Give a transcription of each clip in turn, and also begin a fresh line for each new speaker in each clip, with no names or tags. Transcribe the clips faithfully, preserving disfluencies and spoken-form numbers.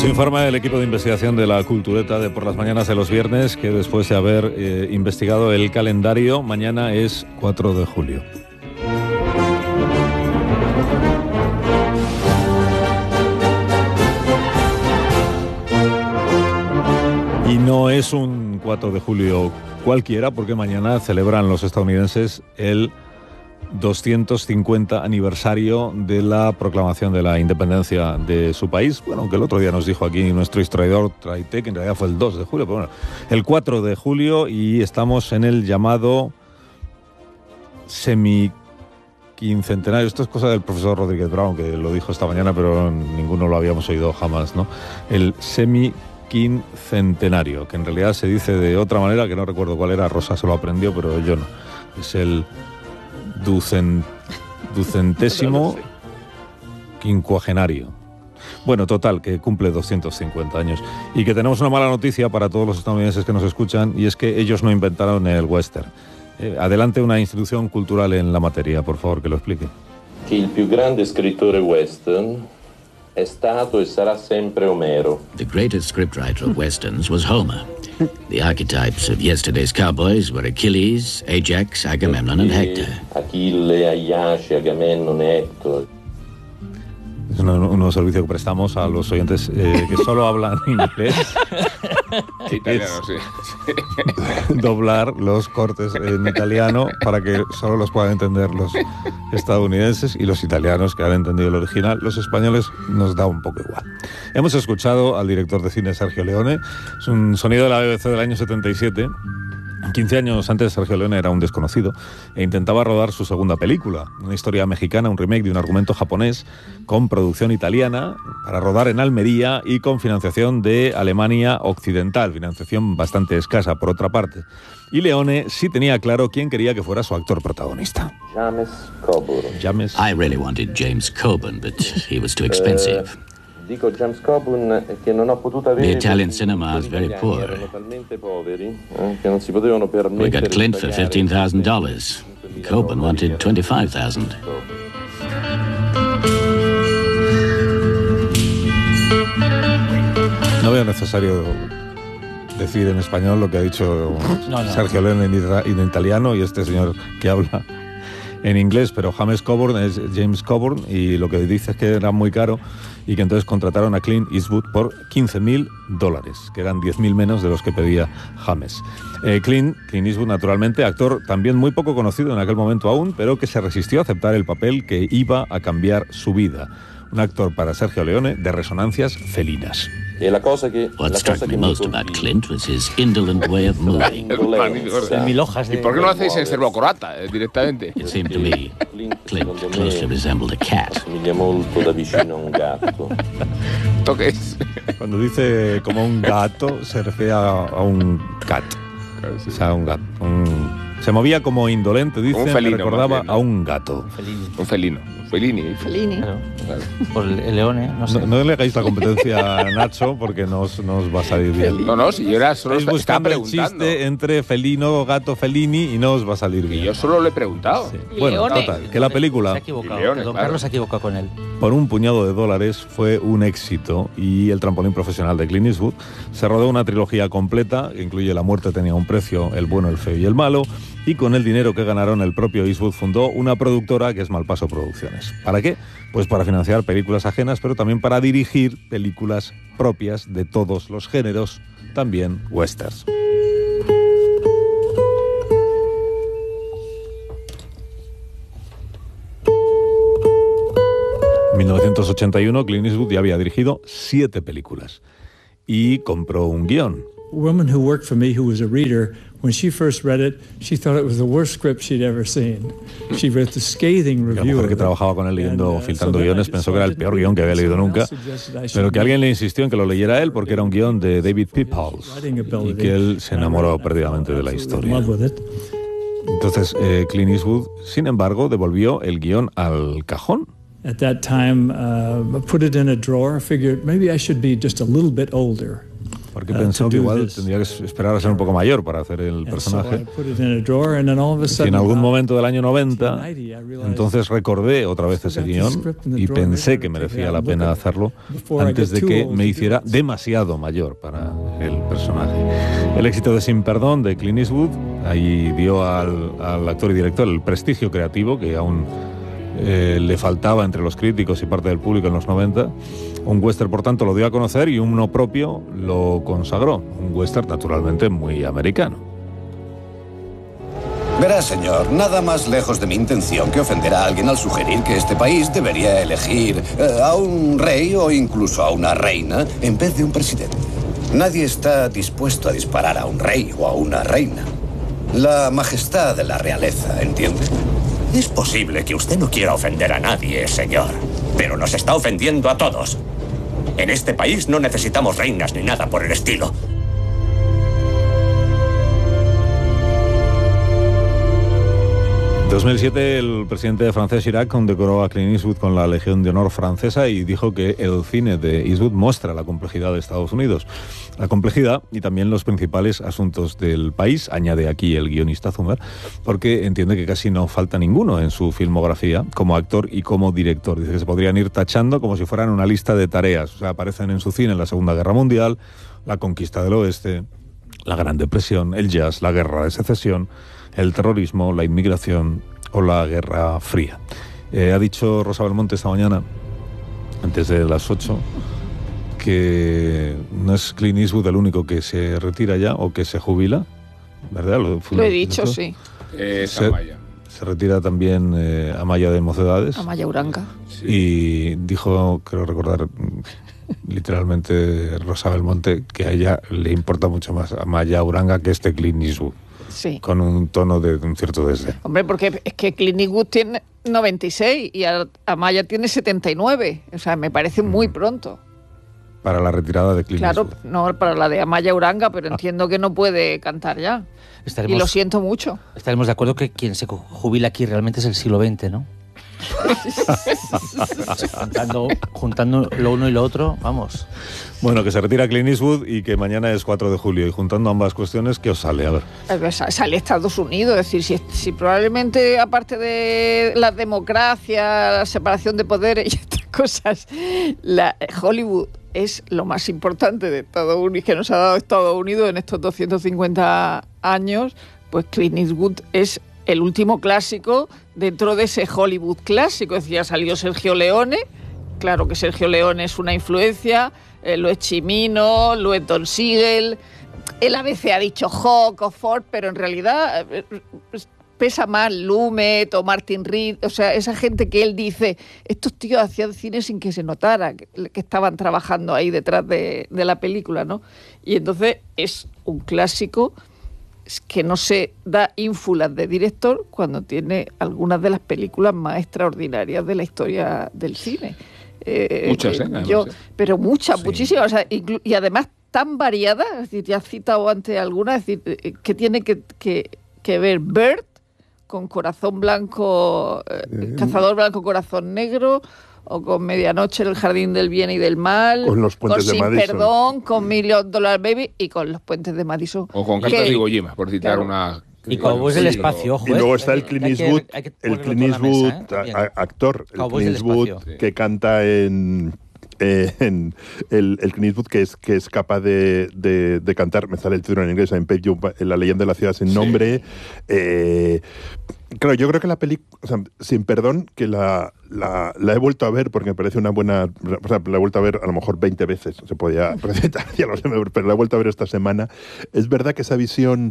informa el equipo de investigación de la Cultureta de por las mañanas de los viernes que después de haber eh, investigado el calendario, mañana es cuatro de julio. Y no es un cuatro de julio cualquiera, porque mañana celebran los estadounidenses el doscientos cincuenta aniversario de la proclamación de la independencia de su país. Bueno, aunque el otro día nos dijo aquí nuestro historiador Traité que en realidad fue el dos de julio, pero bueno, el cuatro de julio, y estamos en el llamado semi-quincentenario. Esto es cosa del profesor Rodríguez Brown, que lo dijo esta mañana, pero ninguno lo habíamos oído jamás, ¿no? El semi-quincentenario, que en realidad se dice de otra manera, que no recuerdo cuál era, Rosa se lo aprendió, pero yo no. Es el Ducen, ducentésimo quincuagenario. Bueno, total, que cumple doscientos cincuenta años. Y que tenemos una mala noticia para todos los estadounidenses que nos escuchan, y es que ellos no inventaron el western. Eh, adelante una institución cultural en la materia, por favor, que lo explique.
Que el più grande scrittore western è stato e sarà sempre Omero.
The greatest scriptwriter of westerns was Homer. The archetypes of yesterday's cowboys were Achilles, Ajax, Agamemnon and Hector.
Achille, Aiace, Agamemnon, Hector.
Es un, un nuevo servicio que prestamos a los oyentes eh, que solo hablan inglés.
Italiano, sí.
Doblar los cortes en italiano para que solo los puedan entender los estadounidenses y los italianos que han entendido el original. Los españoles nos da un poco igual. Hemos escuchado al director de cine Sergio Leone. Es un sonido de la B B C del año setenta y siete. quince años antes, Sergio Leone era un desconocido e intentaba rodar su segunda película, una historia mexicana, un remake de un argumento japonés con producción italiana para rodar en Almería y con financiación de Alemania Occidental, financiación bastante escasa por otra parte. Y Leone sí tenía claro quién quería que fuera su actor protagonista.
James Coburn.
James.
I really wanted James Coburn, but he was too expensive.
Eh, dico James Coburn che non ho potuto avere.
The Italian cinema is very poor.
Erano talmente poveri eh, che non si potevano permettere.
We got Clint for fifteen thousand dollars. Coburn wanted twenty-five thousand.
No veo necesario decir en español lo que ha dicho no, no. Sergio Leone en italiano y este señor que habla en inglés, pero James Coburn es James Coburn, y lo que dice es que era muy caro y que entonces contrataron a Clint Eastwood por quince mil dólares, que eran diez mil menos de los que pedía James. Eh, Clint, Clint Eastwood, naturalmente, actor también muy poco conocido en aquel momento aún, pero que se resistió a aceptar el papel que iba a cambiar su vida. Un actor para Sergio Leone de resonancias felinas.
E la cosa che,
What
la
struck
cosa
me
che
most about Clint was his indolent way of moving.
Mil hojas de... ¿Y por qué no lo hacéis en servocroata eh, directamente?
It seemed to me Clint closely resembled a cat.
Somiglia molto da vicino a un gatto.
¿Esto qué es?
Cuando dice como un gato, se refiere a, a un cat.
Claro, sí.
O sea, un gato. Un... Se movía como indolente, dice,
un felino,
me recordaba
bien, ¿no?
a un gato.
Un felino. Fellini.
Fellini.
Claro. Claro.
Por el Leone, no sé.
No, no le hagáis la competencia a Nacho porque no os, no os va a salir bien.
No, no, si yo era solo
Estáis
estaba
buscando el
preguntando.
chiste entre felino, gato, Fellini y no os va a salir bien.
Y yo solo le he preguntado.
Sí. Bueno,
Leone.
total, que la película,
Se ha equivocado.
Leone,
Don
claro.
Carlos se ha equivocado con él.
por un puñado de dólares, fue un éxito y el trampolín profesional de Clint Eastwood. Se rodó una trilogía completa que incluye La muerte tenía un precio, El bueno, el feo y el malo, y con el dinero que ganaron el propio Eastwood fundó una productora que es Malpaso Producciones. ¿Para qué? Pues para financiar películas ajenas, pero también para dirigir películas propias de todos los géneros, también westerns. En mil novecientos ochenta y uno, Clint Eastwood ya había dirigido siete películas y compró un guión.
A woman who worked for me, who was a reader, when she first read it, she thought it was the worst script she'd ever seen. She read the scathing
La
review
mujer
of
que
it.
trabajaba con él leyendo,
And, uh,
filtrando
so then
guiones,
I
pensó que era el peor guión que había leído nunca, pero que alguien le insistió en que lo leyera él porque era un guión de David Peoples y que él se enamoró perdidamente de la historia. Entonces eh, Clint Eastwood, sin embargo, devolvió el guión al cajón.
At that time, uh, put it in a drawer. I figured maybe I should be just a little bit older.
Porque
uh,
pensó
to
que
do
igual
this.
tendría que esperar a ser un poco mayor para hacer el
And so I
personaje.
put it in a drawer, and then all of a
Y
sudden,
en algún
wow,
momento del año noventa,
nineteen ninety, I realized
entonces recordé otra vez ese guión y pensé que merecía la pena hacerlo antes de que me hiciera demasiado mayor para el personaje. El éxito de Sin Perdón de Clint Eastwood ahí dio al, al actor y director el prestigio creativo que aún eh, le faltaba entre los críticos y parte del público en los noventa. Un western, por tanto, lo dio a conocer y uno propio lo consagró. Un western, naturalmente, muy americano.
Verá, señor, nada más lejos de mi intención que ofender a alguien al sugerir que este país debería elegir eh, a un rey o incluso a una reina en vez de un presidente. Nadie está dispuesto a disparar a un rey o a una reina. La majestad de la realeza, ¿entiende?
Es posible que usted no quiera ofender a nadie, señor, pero nos está ofendiendo a todos. En este país no necesitamos reinas ni nada por el estilo.
En dos mil siete el presidente francés Chirac condecoró a Clint Eastwood con la Legión de Honor francesa y dijo que el cine de Eastwood muestra la complejidad de Estados Unidos. La complejidad y también los principales asuntos del país, añade aquí el guionista Zumer, porque entiende que casi no falta ninguno en su filmografía como actor y como director. Dice que se podrían ir tachando como si fueran una lista de tareas. O sea, aparecen en su cine en la Segunda Guerra Mundial, la conquista del Oeste, la Gran Depresión, el jazz, la Guerra de Secesión, el terrorismo, la inmigración o la Guerra Fría. Eh, ha dicho Rosa Belmonte esta mañana, antes de las ocho, que no es Clint Eastwood el único que se retira ya o que se jubila, ¿verdad? Lo,
Lo he dicho, sí.
Es
se,
Amaya.
Se retira también eh, Amaya de Mocedades.
Amaya Uranga.
Sí. Y dijo, creo recordar, literalmente Rosa Belmonte, que a ella le importa mucho más Amaya Uranga que este Clint Eastwood.
Sí.
Con un tono de un cierto desdén.
Hombre, porque es que Clint Eastwood tiene noventa y seis y Amaya tiene setenta y nueve. O sea, me parece muy pronto.
Para la retirada de Clint
Claro,
Eastwood.
no para la de Amaya Uranga, pero entiendo que no puede cantar ya.
Estaremos,
y lo siento mucho.
Estaremos de acuerdo que quien se jubila aquí realmente es el siglo veinte, ¿no? juntando, juntando lo uno y lo otro, vamos.
Bueno, que se retira Clint Eastwood y que mañana es cuatro de julio. Y juntando ambas cuestiones, ¿qué os sale? A ver.
Sale Estados Unidos, es decir, si, si probablemente, aparte de la democracia, la separación de poderes y estas cosas, la Hollywood es lo más importante de Estados Unidos, que nos ha dado Estados Unidos en estos doscientos cincuenta años, pues Clint Eastwood es el último clásico dentro de ese Hollywood clásico. Es decir, ha salido Sergio Leone, claro que Sergio Leone es una influencia, eh, lo es Chimino, lo es Don Siegel, él a veces ha dicho Hawk o Ford, pero en realidad eh, pesa más Lumet o Martin Reed, o sea, esa gente que él dice, estos tíos hacían cine sin que se notara que, que estaban trabajando ahí detrás de, de la película, ¿no? Y entonces es un clásico que no se da ínfulas de director cuando tiene algunas de las películas más extraordinarias de la historia del cine. Eh,
muchas, ¿eh?
Yo,
Además, ¿eh?
Pero muchas,
Sí.
muchísimas. O sea, inclu- y además tan variadas, es decir, ya has citado antes algunas, es decir, que tiene que, que, que ver Bird con Corazón Blanco, eh, Cazador Blanco, Corazón Negro, o con Medianoche en el Jardín del Bien y del Mal,
Con Los Puentes
con
de
Sin
Madison.
Perdón, con Million Dollar Baby y con Los Puentes de Madison.
O con
Que-
Cartas de Iwo Jima, por citar
Claro.
una...
Y Cowboys del
Sí,
espacio, ojo.
Y
¿eh?
luego está el
Hay
Clint
que-
Eastwood,
hay que
el
ponerlo
Clint
todo en la mesa,
Eastwood
¿eh? También.
a- a- actor, el
Cowboys
Clint
del
Eastwood
espacio.
que canta en, eh, en el, el Clint Eastwood que es que es capaz de, de, de cantar, me sale el título en inglés, en Page You, en La leyenda de la ciudad sin nombre. Eh, claro, yo creo que la película, o sea, Sin Perdón, que la, la, la he vuelto a ver porque me parece una buena, o sea, la he vuelto a ver a lo mejor veinte veces, se podía recitar, ya lo sé, pero la he vuelto a ver esta semana. Es verdad que esa visión,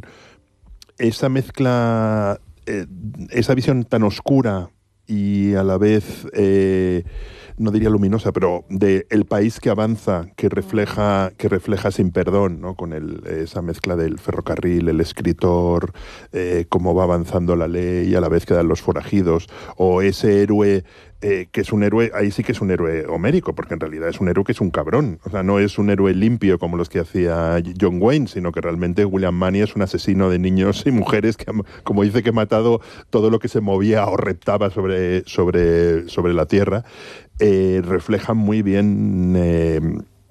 esa mezcla, eh, esa visión tan oscura y a la vez, eh, no diría luminosa, pero de el país que avanza, que refleja, que refleja Sin Perdón, ¿no? Con el, esa mezcla del ferrocarril, el escritor, eh, cómo va avanzando la ley, a la vez quedan los forajidos, o ese héroe eh, que es un héroe, ahí sí que es un héroe homérico, porque en realidad es un héroe que es un cabrón, o sea, no es un héroe limpio como los que hacía John Wayne, sino que realmente William Munny es un asesino de niños y mujeres que, como dice, que ha matado todo lo que se movía o reptaba sobre, sobre, sobre la tierra. Eh, reflejan muy bien eh,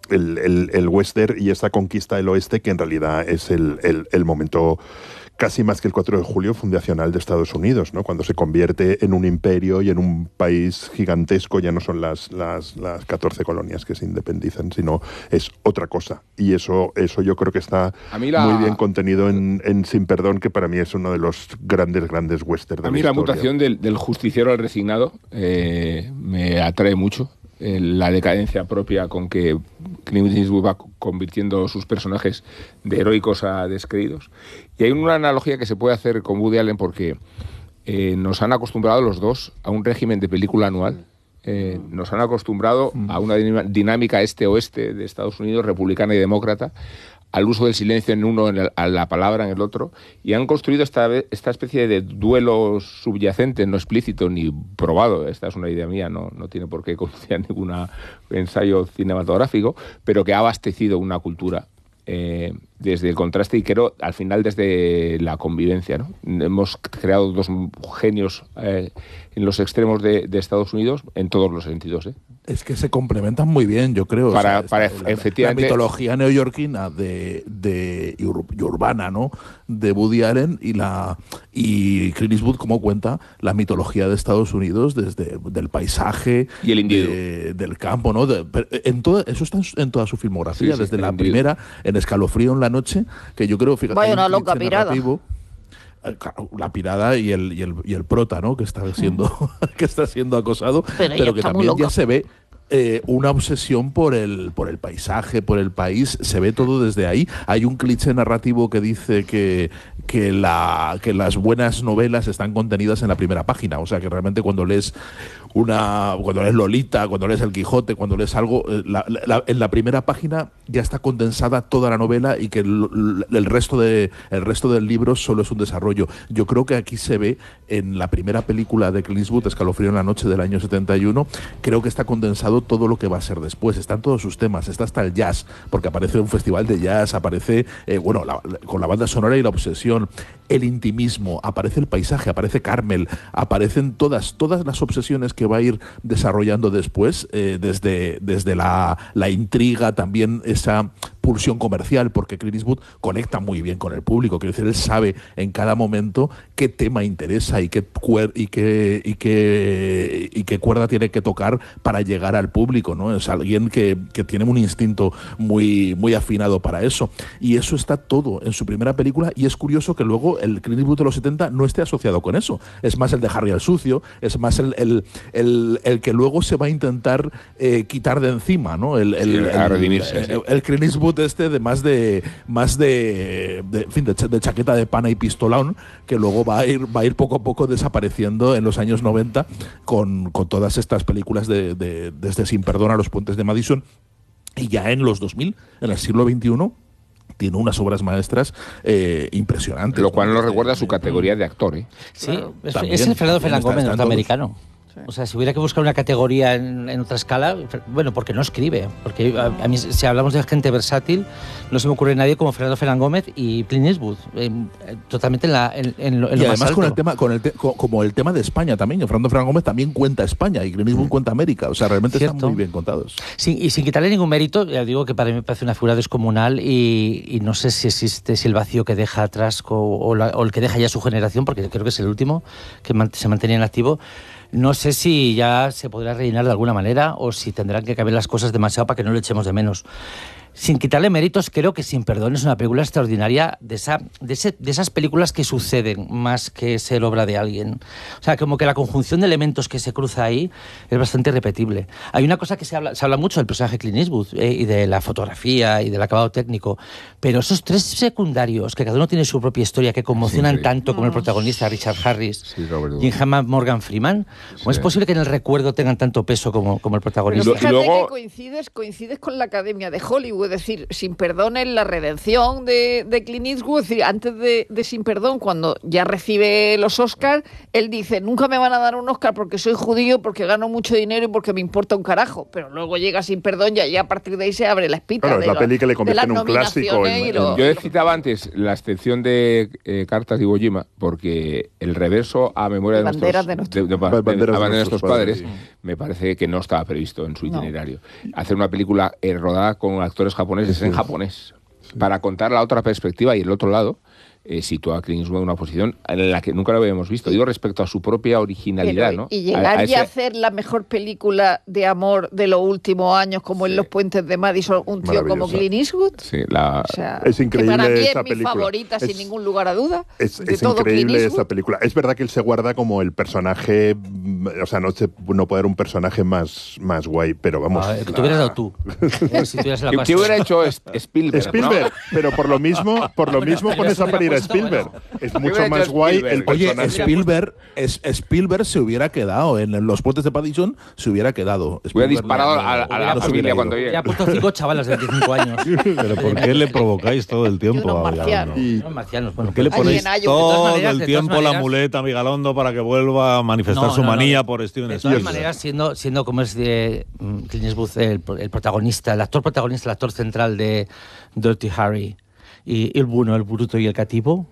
el, el, el western y esa conquista del oeste, que en realidad es el, el, el momento casi más que el cuatro de julio fundacional de Estados Unidos, ¿no? Cuando se convierte en un imperio y en un país gigantesco. Ya no son las, las, las catorce colonias que se independizan, sino es otra cosa. Y eso, eso yo creo que está la... muy bien contenido en, en Sin Perdón, que para mí es uno de los grandes, grandes westerns de
A mí
la,
la mutación del, del justiciero al resignado eh, me atrae mucho. La decadencia propia con que Clint Eastwood va convirtiendo sus personajes de heroicos a descreídos. Y hay una analogía que se puede hacer con Woody Allen porque eh, nos han acostumbrado los dos a un régimen de película anual. Eh, nos han acostumbrado a una dinámica este-oeste de Estados Unidos, republicana y demócrata, al uso del silencio en uno, en el, a la palabra en el otro, y han construido esta, esta especie de duelo subyacente, no explícito ni probado. Esta es una idea mía, no, no tiene por qué conducir a ningún ensayo cinematográfico, pero que ha abastecido una cultura eh, desde el contraste y creo al final desde la convivencia, ¿no? Hemos creado dos genios eh, en los extremos de, de Estados Unidos en todos los sentidos, ¿eh?
Es que se complementan muy bien, yo creo.
Para,
o sea,
para
la,
efectivamente...
la mitología neoyorquina de, de y urbana, ¿no? De Woody Allen y la y Clint Eastwood, como cuenta la mitología de Estados Unidos desde del paisaje
y el individuo
de, del campo, ¿no? De, en todo eso está en toda su filmografía, sí, desde sí, la primera en Escalofrío en la noche, que yo creo, fíjate,
vaya una loca pirada.
La pirada y el, y el y el prota, ¿no? Que está siendo que está siendo acosado,
pero,
pero que también ya se ve eh, una obsesión por el por el paisaje, por el país. Se ve todo desde ahí. Hay un cliché narrativo que dice que que la que las buenas novelas están contenidas en la primera página. O sea, que realmente cuando lees una cuando lees Lolita, cuando lees El Quijote, cuando lees algo, la, la, en la primera página ya está condensada toda la novela y que el, el resto de el resto del libro solo es un desarrollo. Yo creo que aquí se ve en la primera película de Clint Eastwood, Escalofrío en la noche del año setenta y uno, creo que está condensado todo lo que va a ser después. Están todos sus temas, está hasta el jazz, porque aparece un festival de jazz, aparece eh, bueno, la, con la banda sonora y la obsesión, el intimismo, aparece el paisaje, aparece Carmel, aparecen todas todas las obsesiones que va a ir desarrollando después, eh, desde, desde la, la intriga, también esa pulsión comercial, porque Clint Eastwood conecta muy bien con el público. Quiero decir, él sabe en cada momento qué tema interesa y qué, y qué, y qué, y qué cuerda tiene que tocar para llegar al público, ¿no? Es alguien que, que tiene un instinto muy, muy afinado para eso. Y eso está todo en su primera película, y es curioso que luego el Clint Eastwood de los setenta no esté asociado con eso. Es más el de Harry el Sucio, es más el, el, el, el que luego se va a intentar eh, quitar de encima, ¿no? El, el,
sí, a redimirse,
el,
sí.
el, el Clint Eastwood este de más de más de, de, en fin, de, de chaqueta de pana y pistolón, que luego va a ir va a ir poco a poco desapareciendo en los años noventa con, con todas estas películas de, de, desde Sin Perdón a Los Puentes de Madison, y ya en los dos mil, en el siglo veintiuno, tiene unas obras maestras eh, impresionantes.
Lo cual nos recuerda a su categoría de actor, ¿eh?
Sí, es, es el Fernando Fernán Gómez norteamericano. Sí. O sea, si hubiera que buscar una categoría en, en otra escala, bueno, porque no escribe. Porque a, a mí, si hablamos de gente versátil, no se me ocurre nadie como Fernando Fernán Gómez y Clint Eastwood. Eh, totalmente en, la, en, en lo, en
y
lo
además
más alto.
Con el tema, con el te, con, como el tema de España también. Fernando Fernán Gómez también cuenta España y Clint Eastwood mm. cuenta América. O sea, realmente ¿cierto? Están muy bien contados.
Sí, y sin quitarle ningún mérito, ya digo que para mí me parece una figura descomunal y, y no sé si existe, si el vacío que deja atrás o, o, la, o el que deja ya su generación, porque creo que es el último que man, se mantenía en activo. No sé si ya se podrá rellenar de alguna manera o si tendrán que cambiar las cosas demasiado para que no lo echemos de menos. Sin quitarle méritos, creo que Sin Perdón es una película extraordinaria de, esa, de, ese, de esas películas que suceden más que ser obra de alguien. O sea, como que la conjunción de elementos que se cruza ahí es bastante repetible. Hay una cosa que se habla, se habla mucho del personaje Clint Eastwood eh, y de la fotografía y del acabado técnico, pero esos tres secundarios, que cada uno tiene su propia historia, que conmocionan sí, sí. tanto como el protagonista Richard Harris sí, y en Morgan Freeman, ¿cómo sí. es posible que en el recuerdo tengan tanto peso como, como el protagonista?
Pero fíjate luego... que coincides, coincides con la Academia de Hollywood. Es decir, Sin Perdón es la redención de, de Clint Eastwood. Es decir, antes de, de Sin Perdón, cuando ya recibe los Oscars, él dice, nunca me van a dar un Oscar porque soy judío, porque gano mucho dinero y porque me importa un carajo. Pero luego llega Sin Perdón y ya a partir de ahí se abre la espita.
Claro, es la
lo,
peli que le convierte en un clásico. En,
lo, yo citaba antes la excepción de eh, Cartas de Iwo Jima, porque el reverso a memoria de,
banderas
nuestros,
de, nuestro...
de, de, de, de, de, de, de nuestros padres, padres sí. me parece que no estaba previsto en su
No.
itinerario. Hacer una película eh, rodada con actores japoneses en japonés, para contar la otra perspectiva y el otro lado, eh, sitúa a Clint Eastwood en una posición en la que nunca lo habíamos visto. Digo respecto a su propia originalidad,
Pero,
¿no?
y llegar
A- a
ya a
ese-
hacer la mejor película de amor de los últimos años, como en Los Puentes de Madison, un tío como
Maravillosa.
Clint Eastwood.
Sí, la...
O sea,
Es increíble
que para mí
esa
es mi
película.
favorita,
Es-
sin ningún lugar a duda.
Es,
de
es
todo Clint
increíble
Eastwood.
esa película. Es verdad que él se guarda como el personaje, mm, o sea, no, se, no puede haber un personaje más, más guay, pero vamos.
Ah, que te
la-
hubieras dado tú. si tuvieras la
¿Qué,
pasta.
qué hubiera hecho es- Spielberg?
Spielberg,
¿no?
pero por lo mismo, por lo
Bueno,
mismo
pero
pones
eso
a
hubiera
parir a
puesto,
Spielberg.
bueno.
Es
¿Qué
mucho
hubiera
más
hecho
guay
Spielberg?
el
Oye,
personaje.
Spielberg, es, Spielberg se hubiera quedado en Los Puentes de Paddington, se hubiera quedado.
Hubiera
Spielberg
disparado
no-
a, a la
no se hubiera
familia
ido.
cuando
Ya
llegue.
ha puesto cinco chavalas de veinticinco años.
Pero ¿por qué le provocáis todo el tiempo
unos
a
marcianos.
Vigalondo?
No, marcianos, bueno,
¿Por qué le
pues-
ponéis
Alguien hay un-
de todas
todo
maneras,
el
de
tiempo
todas
la
maneras-
muleta a Vigalondo para que vuelva a manifestar
No,
su
no, no,
manía
no.
por Steven
De todas
Spielberg?
maneras, siendo, siendo como es de mm, Clint Eastwood el, el protagonista, el actor protagonista, el actor central de Dirty Harry, y el bueno, el bruto y el cativo,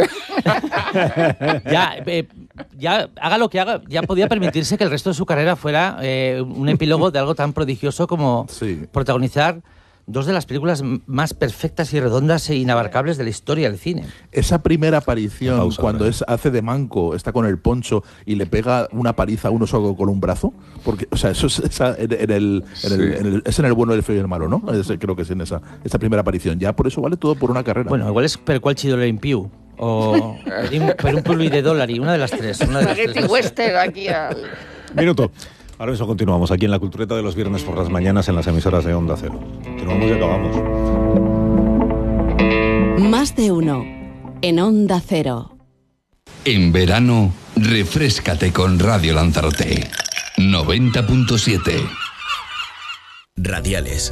ya, eh, ya haga lo que haga, ya podía permitirse que el resto de su carrera fuera eh, un epílogo de algo tan prodigioso como
Sí.
protagonizar dos de las películas m- más perfectas y redondas e inabarcables de la historia del cine.
Esa primera aparición,
Pausa,
cuando
ahora.
es, hace de manco, está con el poncho y le pega una paliza a uno solo con un brazo, porque, o sea, eso es, esa- en, en el, en el-
Sí.
en el- es en el bueno, el feo y el malo, ¿no? Ese- creo que es en esa, esa primera aparición. Ya por eso vale todo por una carrera.
Bueno, igual es per qual chido l'impiu o per un- per un pulvi de dólar, una de las tres. Una de las
Spaghetti
tres.
western aquí al...
Minuto. Ahora mismo continuamos aquí en la Cultureta de los viernes por las mañanas en las emisoras de Onda Cero. Continuamos y acabamos.
Más de uno en Onda Cero.
En verano, refréscate con Radio Lanzarote. noventa punto siete.
Radiales.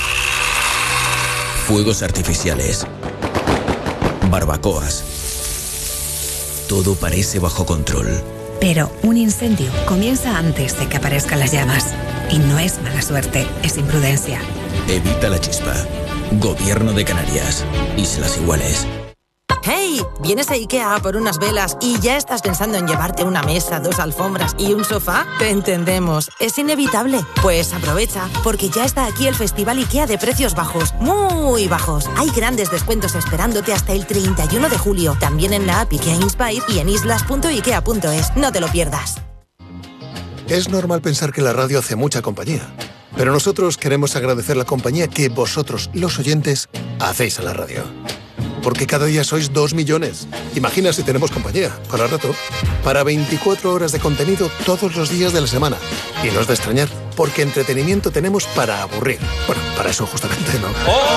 Fuegos artificiales. Barbacoas. Todo parece bajo control.
Pero un incendio comienza antes de que aparezcan las llamas. Y no es mala suerte, es imprudencia.
Evita la chispa. Gobierno de Canarias. Islas Iguales.
¡Hey! ¿Vienes a IKEA a por unas velas y ya estás pensando en llevarte una mesa, dos alfombras y un sofá? Te entendemos. Es inevitable. Pues aprovecha, porque ya está aquí el Festival IKEA de precios bajos. Muy bajos. Hay grandes descuentos esperándote hasta el treinta y uno de julio. También en la app IKEA Inspire y en islas punto ikea punto es. No te lo pierdas.
Es normal pensar que la radio hace mucha compañía, pero nosotros queremos agradecer la compañía que vosotros, los oyentes, hacéis a la radio. Porque cada día sois dos millones. Imagina si tenemos compañía, para rato, para veinticuatro horas de contenido todos los días de la semana. Y no es de extrañar, porque entretenimiento tenemos para aburrir. Bueno, para eso justamente, ¿no?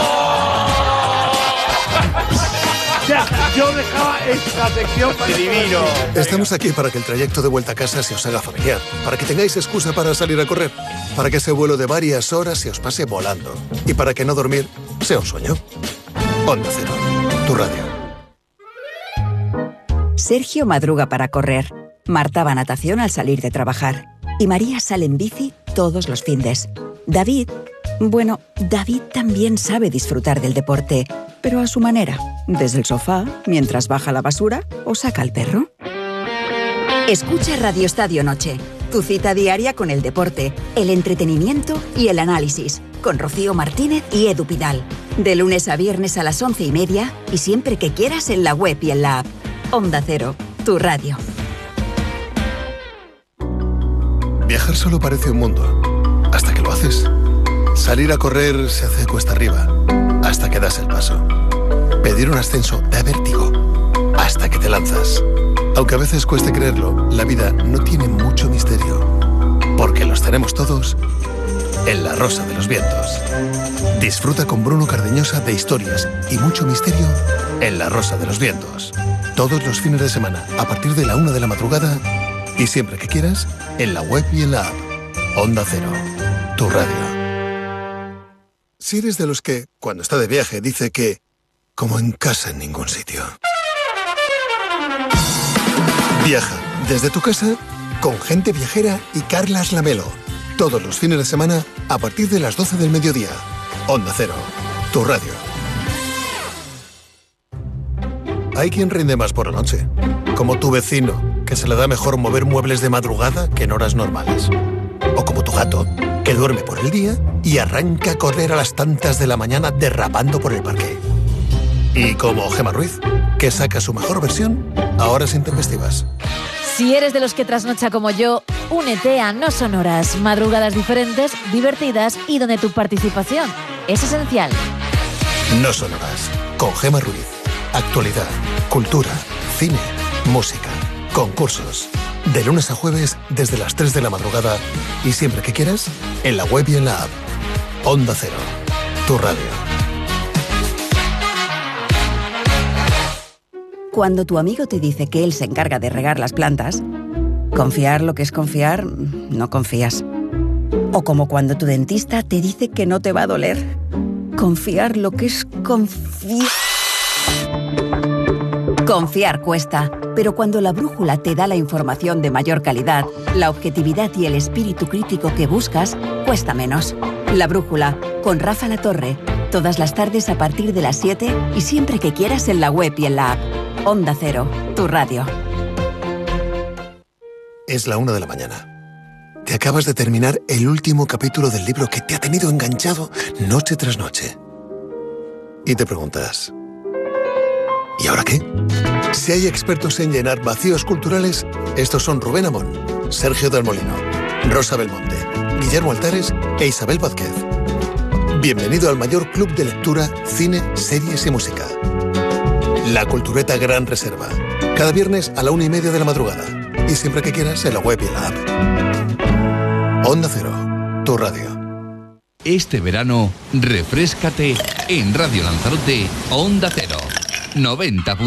Ya, yo dejaba esta sección para divino.
Estamos aquí para que el trayecto de vuelta a casa se os haga familiar, para que tengáis excusa para salir a correr, para que ese vuelo de varias horas se os pase volando y para que no dormir sea un sueño. Onda Cero, tu radio.
Sergio madruga para correr, Marta va a natación al salir de trabajar y María sale en bici todos los findes. David, bueno, David también sabe disfrutar del deporte, pero a su manera, desde el sofá, mientras baja la basura o saca al perro. Escucha Radio Estadio Noche, tu cita diaria con el deporte, el entretenimiento y el análisis, con Rocío Martínez y Edu Pidal. De lunes a viernes a las once y media y siempre que quieras en la web y en la app. Onda Cero, tu radio.
Viajar solo parece un mundo, hasta que lo haces. Salir a correr se hace cuesta arriba, hasta que das el paso. Pedir un ascenso da vértigo, hasta que te lanzas. Aunque a veces cueste creerlo, la vida no tiene mucho misterio, porque los tenemos todos en La Rosa de los Vientos. Disfruta con Bruno Cardeñosa de historias y mucho misterio en La Rosa de los Vientos. Todos los fines de semana, a partir de la una de la madrugada y siempre que quieras, en la web y en la app. Onda Cero, tu radio. Si eres de los que, cuando está de viaje, dice que como en casa en ningún sitio. Viaja desde tu casa con Gente Viajera y Carlas Lamelo. Todos los fines de semana a partir de las doce del mediodía. Onda Cero, tu radio. Hay quien rinde más por la noche, como tu vecino, que se le da mejor mover muebles de madrugada que en horas normales. O gato, que duerme por el día y arranca a correr a las tantas de la mañana derrapando por el parque. Y como Gemma Ruiz, que saca su mejor versión a horas intempestivas.
Si eres de los que trasnocha como yo, únete a No Sonoras, madrugadas diferentes, divertidas y donde tu participación es esencial.
No Sonoras, con Gemma Ruiz. Actualidad, cultura, cine, música, concursos. De lunes a jueves desde las tres de la madrugada y siempre que quieras, en la web y en la app. Onda Cero, tu radio.
Cuando tu amigo te dice que él se encarga de regar las plantas, confiar lo que es confiar, no confías. O como cuando tu dentista te dice que no te va a doler, confiar lo que es confiar. Confiar cuesta, pero cuando la brújula te da la información de mayor calidad, la objetividad y el espíritu crítico que buscas, cuesta menos. La brújula, con Rafa La Torre, todas las tardes a partir de las siete y siempre que quieras en la web y en la app. Onda Cero, tu radio.
Es la una de la mañana. Te acabas de terminar el último capítulo del libro que te ha tenido enganchado noche tras noche. Y te preguntas, ¿y ahora qué? Si hay expertos en llenar vacíos culturales, estos son Rubén Amón, Sergio del Molino, Rosa Belmonte, Guillermo Altares e Isabel Vázquez. Bienvenido al mayor club de lectura, cine, series y música. La Cultureta Gran Reserva. Cada viernes a la una y media de la madrugada. Y siempre que quieras en la web y en la app. Onda Cero, tu radio.
Este verano, refréscate en Radio Lanzarote, Onda Cero, noventa.